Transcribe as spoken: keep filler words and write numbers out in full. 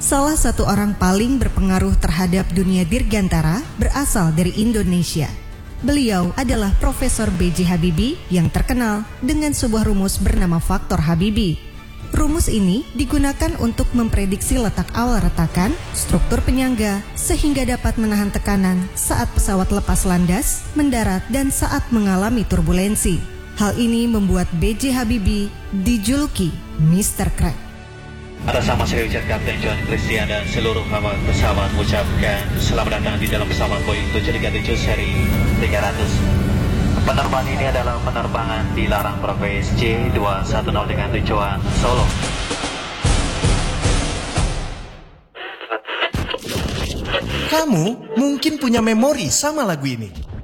Salah satu orang paling berpengaruh terhadap dunia dirgantara berasal dari Indonesia. Beliau adalah Profesor B J Habibie yang terkenal dengan sebuah rumus bernama faktor Habibie. Rumus ini digunakan untuk memprediksi letak awal retakan, struktur penyangga, sehingga dapat menahan tekanan saat pesawat lepas landas, mendarat, dan saat mengalami turbulensi. Hal ini membuat B J Habibie dijuluki mister Crack. Atas nama saya Richard Kapten John Christian dan seluruh awak pesawat mengucapkan selamat datang di dalam pesawat Boeing tujuh tiga tujuh seri tiga ratus. Penerbangan ini adalah penerbangan dilarang Profes J dua satu nol dengan tujuan Solo. Kamu mungkin punya memori sama lagu ini.